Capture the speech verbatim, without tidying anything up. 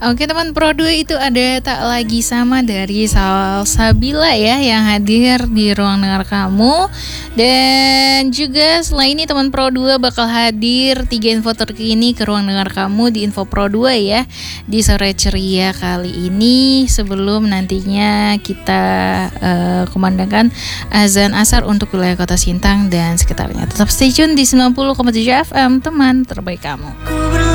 Oke teman Pro dua, itu ada Tak Lagi Sama dari Salsabila ya yang hadir di ruang dengar kamu. Dan juga setelah ini teman Pro dua bakal hadir tiga info terkini ke ruang dengar kamu di Info Pro dua ya di sore ceria kali ini, sebelum nantinya kita uh, kumandangkan azan asar untuk wilayah Kota Sintang dan sekitarnya. Tetap stay tune di sembilan puluh koma tujuh F M, teman terbaik kamu.